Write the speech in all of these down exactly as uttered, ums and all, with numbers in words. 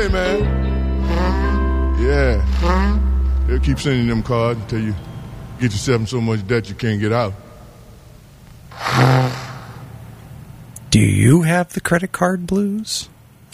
Hey, man. Yeah. They'll keep sending them cards until you get yourself in so much debt you can't get out. Do you have the credit card blues?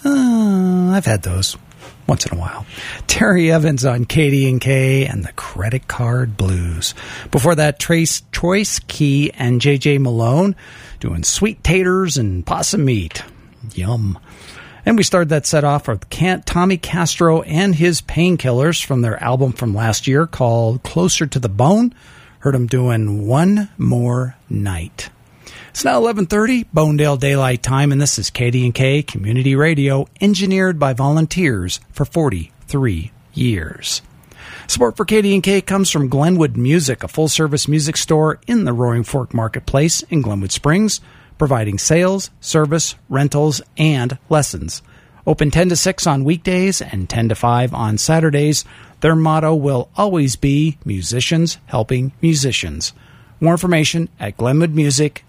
Uh, I've had those once in a while. Terry Evans on K D and K and the credit card blues. Before that, Trace Choice Key and J J Malone doing sweet taters and possum meat. Yum. And we started that set off with Tommy Castro and his Painkillers from their album from last year called Closer to the Bone. Heard them doing One More Night. It's now eleven thirty, Bonedale Daylight Time, and this is K D and K Community Radio, engineered by volunteers for forty-three years. Support for K D and K comes from Glenwood Music, a full-service music store in the Roaring Fork Marketplace in Glenwood Springs, providing sales, service, rentals, and lessons. Open ten to six on weekdays and ten to five on Saturdays. Their motto will always be musicians helping musicians. More information at glenwood music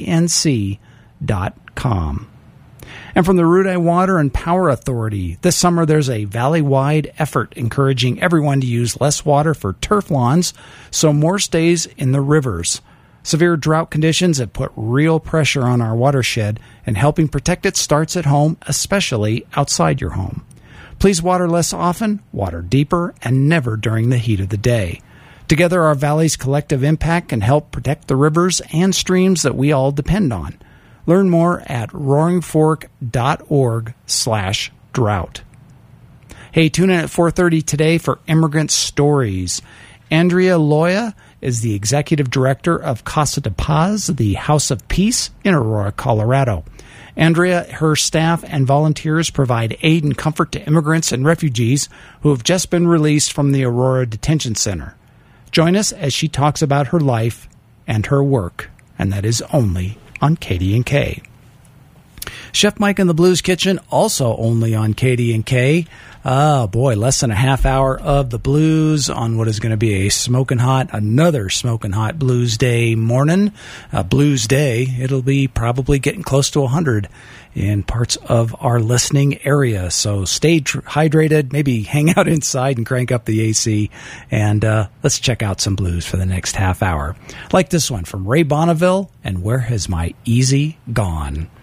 inc dot com. And from the Rudai Water and Power Authority, this summer there's a valley-wide effort encouraging everyone to use less water for turf lawns so more stays in the rivers. Severe drought conditions have put real pressure on our watershed, and helping protect it starts at home, especially outside your home. Please water less often, water deeper, and never during the heat of the day. Together, our valley's collective impact can help protect the rivers and streams that we all depend on. Learn more at roaring fork dot org slash drought. Hey, tune in at four thirty today for Immigrant Stories. Andrea Loya is the executive director of Casa de Paz, the House of Peace in Aurora, Colorado. Andrea, her staff, and volunteers provide aid and comfort to immigrants and refugees who have just been released from the Aurora Detention Center. Join us as she talks about her life and her work, and that is only on K D and K. Chef Mike in the Blues Kitchen, also only on K D and K. Oh, boy, less than a half hour of the blues on what is going to be a smoking hot, another smoking hot blues day morning. Uh, blues day, it'll be probably getting close to one hundred in parts of our listening area. So stay tr- hydrated, maybe hang out inside and crank up the A C, and uh, let's check out some blues for the next half hour. Like this one from Ray Bonneville and Where Has My Easy Gone?